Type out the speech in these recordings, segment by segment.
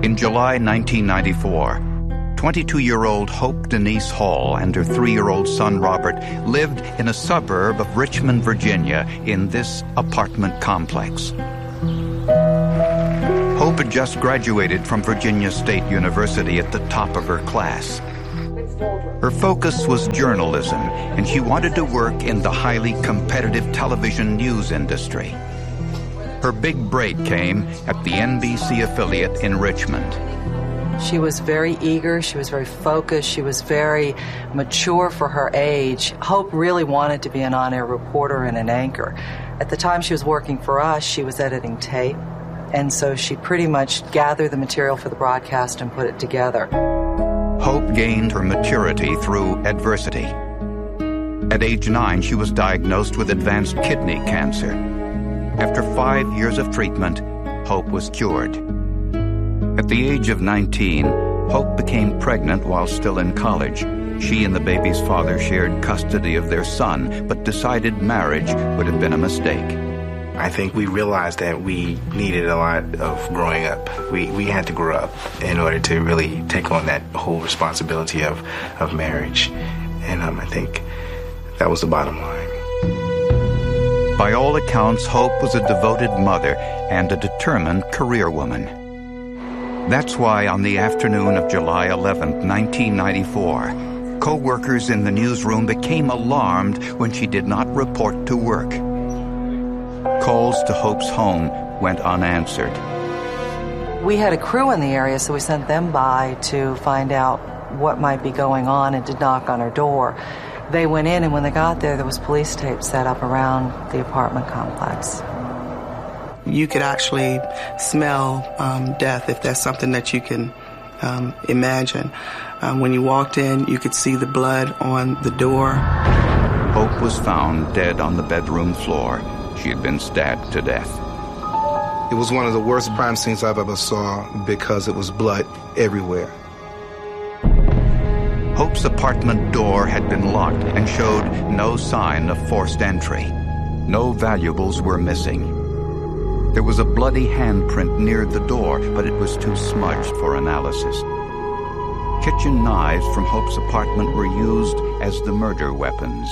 In July 1994, 22-year-old Hope Denise Hall and her 3-year-old son Robert lived in a suburb of Richmond, Virginia, in this apartment complex. Hope had just graduated from Virginia State University at the top of her class. Her focus was journalism, and she wanted to work in the highly competitive television news industry. Her big break came at the NBC affiliate in Richmond. She was very eager, she was very focused, she was very mature for her age. Hope really wanted to be an on-air reporter and an anchor. At the time she was working for us, she was editing tape, and so she pretty much gathered the material for the broadcast and put it together. Hope gained her maturity through adversity. At age 9, she was diagnosed with advanced kidney cancer. After 5 years of treatment, Hope was cured. At the age of 19, Hope became pregnant while still in college. She and the baby's father shared custody of their son, but decided marriage would have been a mistake. I think we realized that we needed a lot of growing up. We had to grow up in order to really take on that whole responsibility of marriage. And I think that was the bottom line. By all accounts, Hope was a devoted mother and a determined career woman. That's why on the afternoon of July 11, 1994, co-workers in the newsroom became alarmed when she did not report to work. Calls to Hope's home went unanswered. We had a crew in the area, so we sent them by to find out what might be going on and to knock on her door. They went in, and when they got there was police tape set up around the apartment complex. You could actually smell death, if that's something that you can imagine. When you walked in, you could see the blood on the door. Hope was found dead on the bedroom floor. She had been stabbed to death. It was one of the worst crime scenes I've ever saw because it was blood everywhere. Hope's apartment door had been locked and showed no sign of forced entry. No valuables were missing. There was a bloody handprint near the door, but it was too smudged for analysis. Kitchen knives from Hope's apartment were used as the murder weapons.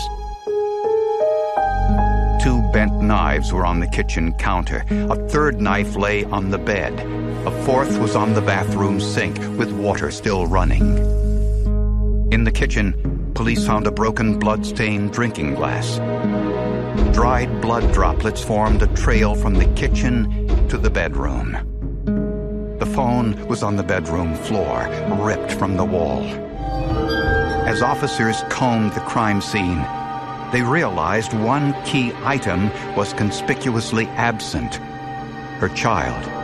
2 bent knives were on the kitchen counter. A 3rd knife lay on the bed. A 4th was on the bathroom sink, with water still running. In the kitchen, police found a broken blood-stained drinking glass. Dried blood droplets formed a trail from the kitchen to the bedroom. The phone was on the bedroom floor, ripped from the wall. As officers combed the crime scene, they realized one key item was conspicuously absent: her child.